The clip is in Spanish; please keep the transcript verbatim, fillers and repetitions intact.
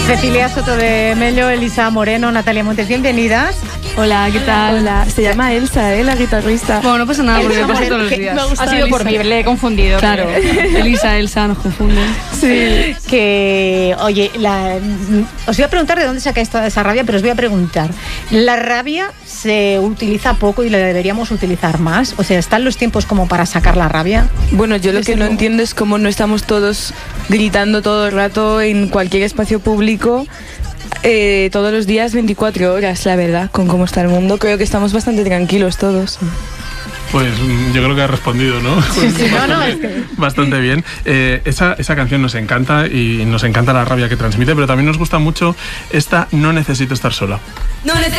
Cecilia Soto de Mello, Elisa Moreno, Natalia Montes, bienvenidas. Hola, ¿qué tal? Hola, se llama Elsa, ¿eh? La guitarrista. Bueno, no pasa nada porque me pasa todos los días. Ha sido por mí, le he confundido. Claro, Elisa, Elsa, nos confunden. Sí. Que, oye, la, os iba a preguntar de dónde saca esta, esa rabia, pero os voy a preguntar. ¿La rabia se utiliza poco y la deberíamos utilizar más? O sea, ¿están los tiempos como para sacar la rabia? Bueno, yo lo que no entiendo es cómo no estamos todos gritando todo el rato en cualquier espacio público, eh, todos los días, veinticuatro horas, la verdad, con cómo está el mundo. Creo que estamos bastante tranquilos todos. Pues yo creo que ha respondido, ¿no? Sí, sí, bastante, no, no, es que... bastante bien. Eh, esa, esa canción nos encanta y nos encanta la rabia que transmite, pero también nos gusta mucho esta No necesito estar sola. No necesito